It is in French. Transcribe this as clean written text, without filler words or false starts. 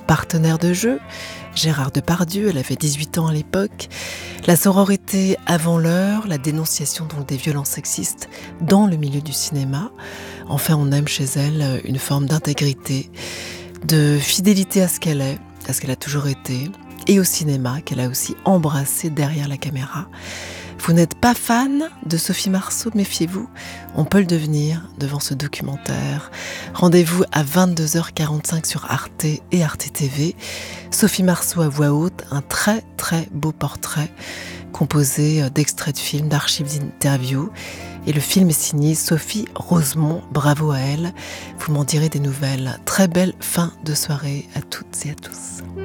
partenaire de jeu, Gérard Depardieu, elle avait 18 ans à l'époque. La sororité avant l'heure, la dénonciation donc des violences sexistes dans le milieu du cinéma. Enfin, on aime chez elle une forme d'intégrité, de fidélité à ce qu'elle est, à ce qu'elle a toujours été, et au cinéma qu'elle a aussi embrassé derrière la caméra. Vous n'êtes pas fan de Sophie Marceau, méfiez-vous, on peut le devenir devant ce documentaire. Rendez-vous à 22h45 sur Arte et Arte TV. Sophie Marceau à voix haute, un très très beau portrait composé d'extraits de films, d'archives d'interviews. Et le film est signé Sophie Rosemont, bravo à elle. Vous m'en direz des nouvelles. Très belle fin de soirée à toutes et à tous.